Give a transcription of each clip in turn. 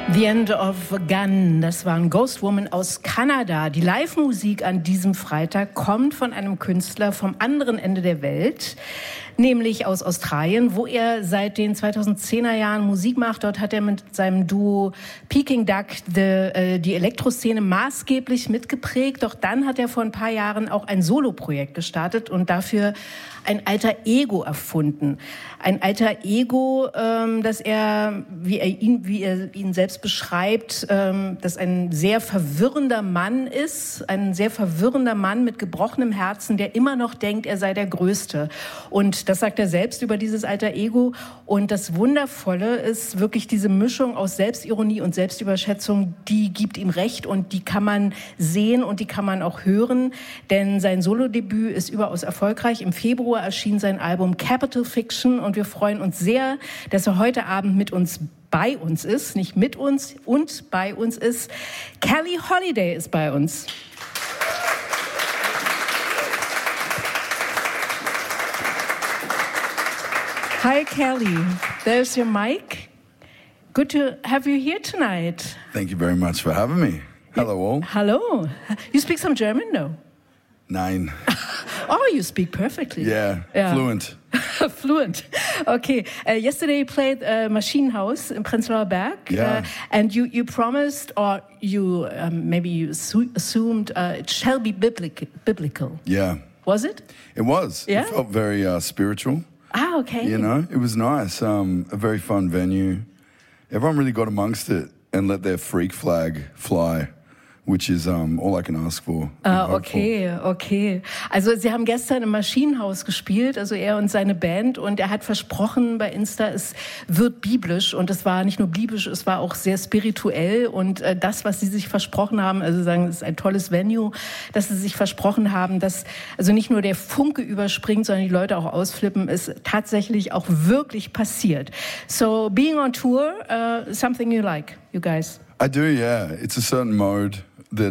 The End of a Gun, das war ein Ghost Woman aus Kanada. Die Live-Musik an diesem Freitag kommt von einem Künstler vom anderen Ende der Welt, nämlich aus Australien, wo er seit den 2010er Jahren Musik macht. Dort hat er mit seinem Duo Peking Duck die Elektroszene maßgeblich mitgeprägt. Doch dann hat er vor ein paar Jahren auch ein Soloprojekt gestartet und dafür ein alter Ego erfunden. Ein alter Ego, dass er, wie er ihn selbst beschreibt, dass ein sehr verwirrender Mann ist, ein sehr verwirrender Mann mit gebrochenem Herzen, der immer noch denkt, er sei der Größte. Und das sagt er selbst über dieses alter Ego. Und das Wundervolle ist wirklich diese Mischung aus Selbstironie und Selbstüberschätzung, die gibt ihm recht und die kann man sehen und die kann man auch hören. Denn sein Solodebüt ist überaus erfolgreich. Im Februar erschien sein Album Capital Fiction und wir freuen uns sehr, dass er heute Abend bei uns ist, nicht mit uns und bei uns ist. Kelly Holiday ist bei uns. Hi Kelly, there's your mic. Good to have you here tonight. Thank you very much for having me. Hello all. Hello. You speak some German? No. Nein. Oh, you speak perfectly. Yeah. Fluent. Fluent. Okay. Yesterday you played Maschinenhaus in Prenzlauer Berg. Yeah. And you promised, or you maybe you assumed it shall be biblical. Yeah. Was it? It was. Yeah? It felt very spiritual. Ah, okay. You know, it was nice. A very fun venue. Everyone really got amongst it and let their freak flag fly. Which is all I can ask for. Okay. Also Sie haben gestern im Maschinenhaus gespielt, also er und seine Band, und er hat versprochen bei Insta, es wird biblisch, und es war nicht nur biblisch, es war auch sehr spirituell, und das, was Sie sich versprochen haben, also sagen, es ist ein tolles Venue, dass Sie sich versprochen haben, dass also nicht nur der Funke überspringt, sondern die Leute auch ausflippen, ist tatsächlich auch wirklich passiert. So being on tour, something you like, you guys? I do, yeah. It's a certain mode that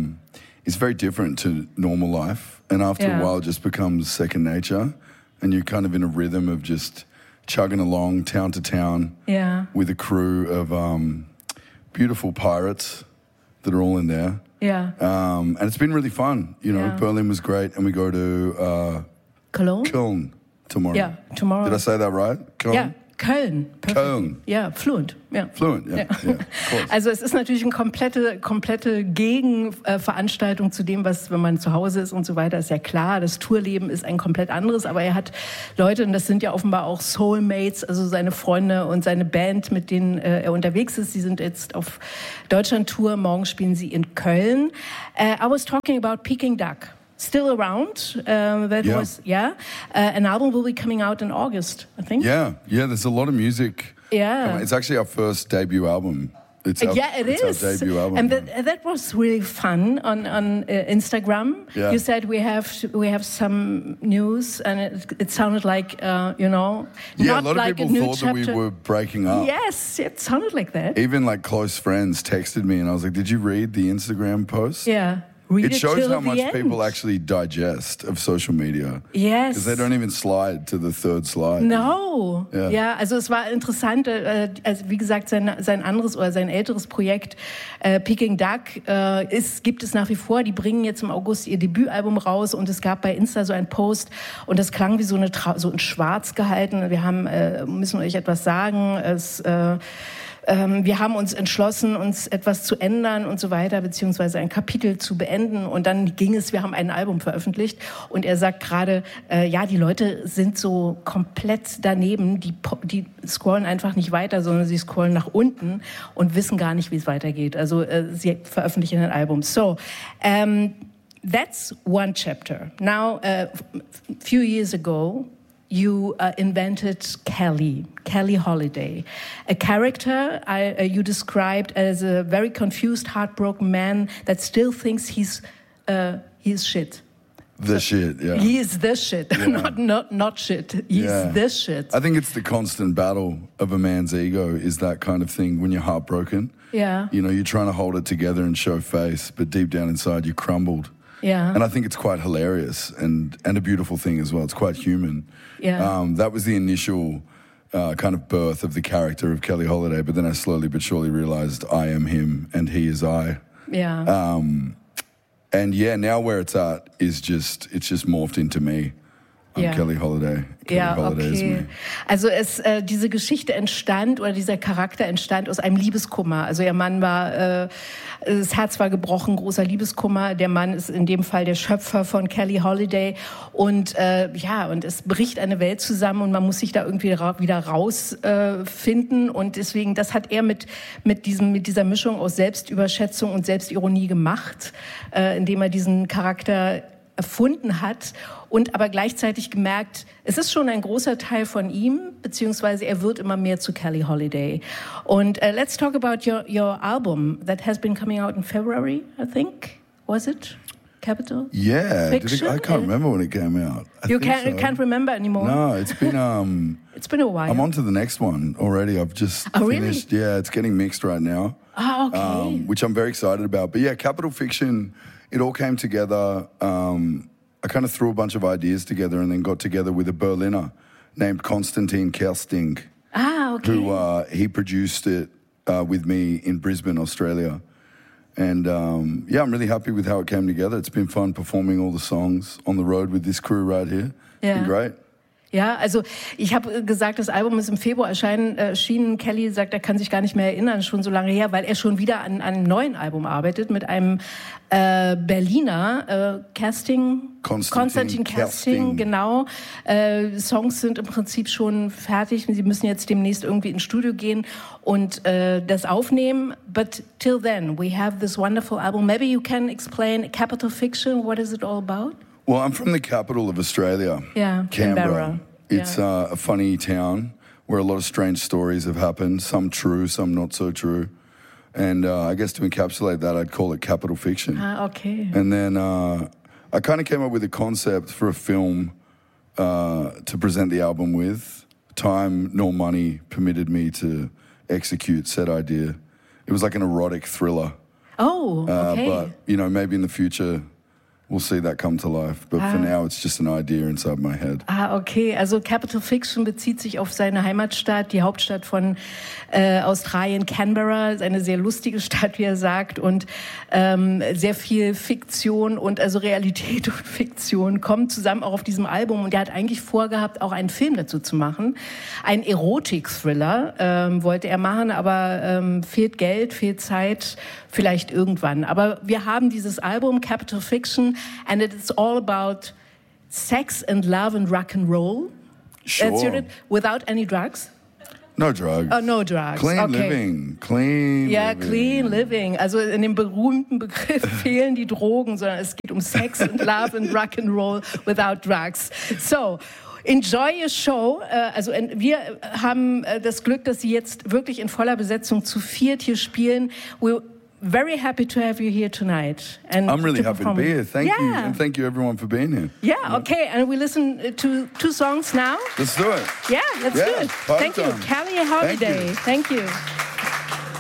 is very different to normal life, and after a while it just becomes second nature, and you're kind of in a rhythm of just chugging along town to town with a crew of beautiful pirates that are all in there. Yeah. And it's been really fun. You know, Berlin was great, and we go to Köln tomorrow. Yeah, tomorrow. Did I say that right? Köln? Yeah. Köln. Perfect. Köln. Ja, fluent. Ja. Fluent, ja. Also es ist natürlich eine komplette Gegenveranstaltung zu dem, was, wenn man zu Hause ist und so weiter, ist ja klar. Das Tourleben ist ein komplett anderes, aber er hat Leute, und das sind ja offenbar auch Soulmates, also seine Freunde und seine Band, mit denen er unterwegs ist. Sie sind jetzt auf Deutschland-Tour, morgen spielen sie in Köln. I was talking about Peking Duck. Still around. Was an album will be coming out in August, I think. Yeah. There's a lot of music. Yeah, it's actually our first debut album. It's our debut album. And that was really fun on Instagram. Yeah. You said we have some news, and it sounded like not a lot like of people thought that we were breaking up. Yes, it sounded like that. Even like close friends texted me, and I was like, "Did you read the Instagram post?" Yeah. It shows how much people actually digest of social media. Yes. Because they don't even slide to the third slide. No. Ja, also es war interessant, also wie gesagt, sein anderes oder sein älteres Projekt Peking Duck gibt es nach wie vor. Die bringen jetzt im August ihr Debütalbum raus, und es gab bei Insta so einen Post, und das klang wie so in Schwarz gehalten. Wir müssen euch etwas sagen. Wir haben uns entschlossen, uns etwas zu ändern und so weiter, beziehungsweise ein Kapitel zu beenden. Und dann wir haben ein Album veröffentlicht, und er sagt gerade, die Leute sind so komplett daneben, die scrollen einfach nicht weiter, sondern sie scrollen nach unten und wissen gar nicht, wie es weitergeht. Also sie veröffentlichen ein Album. So, that's one chapter. Now, a few years ago, you invented Kelly Holiday, a character you described as a very confused, heartbroken man that still thinks he's shit. Shit, yeah. He is the shit, not shit. He's the shit. I think it's the constant battle of a man's ego, is that kind of thing when you're heartbroken. Yeah. You know, you're trying to hold it together and show face, but deep down inside you crumbled. Yeah. And I think it's quite hilarious and a beautiful thing as well. It's quite human. Yeah. That was the initial kind of birth of the character of Kelly Holiday, but then I slowly but surely realized I am him and he is I. Yeah. And yeah, now where it's at is it's just morphed into me. I'm Kelly Holiday. Kelly Holiday is me. Also diese Geschichte entstand oder dieser Charakter entstand aus einem Liebeskummer. Also ihr Mann war, das Herz war gebrochen, großer Liebeskummer. Der Mann ist in dem Fall der Schöpfer von Kelly Holiday und und es bricht eine Welt zusammen und man muss sich da irgendwie wieder rausfinden und deswegen, das hat er mit dieser Mischung aus Selbstüberschätzung und Selbstironie gemacht, indem er diesen Charakter erfunden hat und aber gleichzeitig gemerkt, es ist schon ein großer Teil von ihm, beziehungsweise er wird immer mehr zu Kelly Holiday. Und let's talk about your album that has been coming out in February, I think. Was it? Capital? Yeah. I can't remember when it came out. You can't remember anymore? No, it's been... it's been a while. I'm on to the next one already. I've just finished. Really? Yeah, it's getting mixed right now. Oh, okay. Which I'm very excited about. But yeah, Capital Fiction... It all came together. I kind of threw a bunch of ideas together and then got together with a Berliner named Konstantin Kersting. Okay. Who he produced it with me in Brisbane, Australia. And I'm really happy with how it came together. It's been fun performing all the songs on the road with this crew right here. It's been great. Ja, also ich habe gesagt, das Album ist im Februar erschienen. Kelly sagt, er kann sich gar nicht mehr erinnern, schon so lange her, weil er schon wieder an einem neuen Album arbeitet mit einem Berliner Konstantin Kersting, genau. Songs sind im Prinzip schon fertig. Sie müssen jetzt demnächst irgendwie ins Studio gehen und das aufnehmen. But till then, we have this wonderful album. Maybe you can explain Capital Fiction. What is it all about? Well, I'm from the capital of Australia, Canberra. It's a funny town where a lot of strange stories have happened, some true, some not so true. And I guess to encapsulate that, I'd call it Capital Fiction. Okay. And then I kind of came up with a concept for a film to present the album with. Time nor money permitted me to execute said idea. It was like an erotic thriller. Oh, okay. But, maybe in the future... We'll see that come to life. But for now, it's just an idea inside my head. Okay. Also Capital Fiction bezieht sich auf seine Heimatstadt, die Hauptstadt von Australien, Canberra. Ist eine sehr lustige Stadt, wie er sagt. Und sehr viel Fiktion und also Realität und Fiktion kommen zusammen auch auf diesem Album. Und er hat eigentlich vorgehabt, auch einen Film dazu zu machen. Ein Erotik-Thriller wollte er machen, aber fehlt Geld, fehlt Zeit, vielleicht irgendwann. Aber wir haben dieses Album, Capital Fiction, and it's all about sex and love and rock and roll. Sure. That's it, without any drugs? No drugs. Oh, no drugs. Clean living. Clean living. Also in dem berühmten Begriff fehlen die Drogen, sondern es geht um Sex and love and rock and roll without drugs. So, enjoy your show. Also wir haben das Glück, dass Sie jetzt wirklich in voller Besetzung zu viert hier spielen. We're very happy to have you here tonight. And I'm really happy to be here. Thank you. And thank you everyone for being here. Yeah, okay. And we listen to two songs now. Let's do it. Yeah, let's do it. Thank you. Kelly Holiday. Thank you.